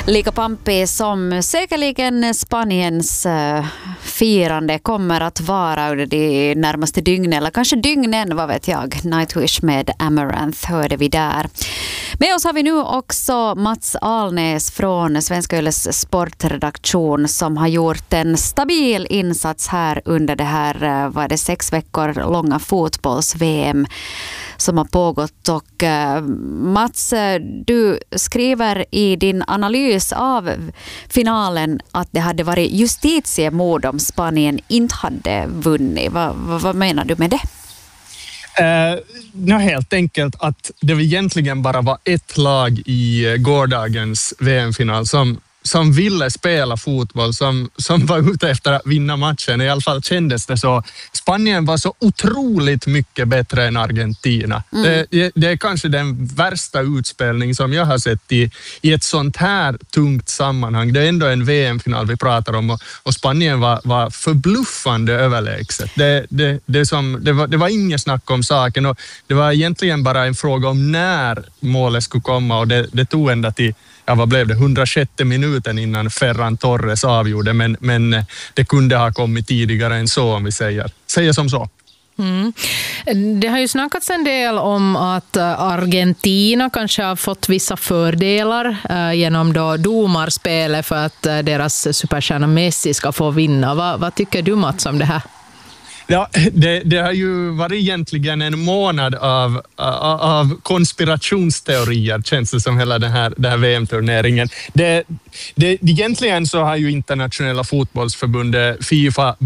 Lika pampig som säkerligen Spaniens firande kommer att vara under de närmaste dygnen, eller kanske dygnen, vad vet jag. Nightwish med Amaranth hörde vi där. Med oss har vi nu också Mats Alnäs från Svenska Yles sportredaktion som har gjort en stabil insats här under det här, vad är det, 6 veckor långa fotbolls-VM som har pågått. Och Mats, du skriver i din analys av finalen att det hade varit justitiemord om Spanien inte hade vunnit. Vad menar du med det? Helt enkelt att det egentligen bara var ett lag i gårdagens VM-final som ville spela fotboll, som var ute efter att vinna matchen. I alla fall kändes det så. Spanien var så otroligt mycket bättre än Argentina. Det är kanske den värsta utspelning som jag har sett i ett sånt här tungt sammanhang. Det är ändå en VM-final vi pratar om och Spanien var förbluffande överlägset. Det var inget snack om saken och det var egentligen bara en fråga om när målet skulle komma och det tog ända till vad blev det? 106 minuten innan Ferran Torres avgjorde, men det kunde ha kommit tidigare än så om vi säger som så. Det har ju snackats en del om att Argentina kanske har fått vissa fördelar genom då domarspelet för att deras superstjärna Messi ska få vinna. Vad tycker du, Mats, om det här? Ja, det har ju varit egentligen en månad av konspirationsteorier, känns det som hela den här VM-turneringen. Egentligen så har ju internationella fotbollsförbundet FIFA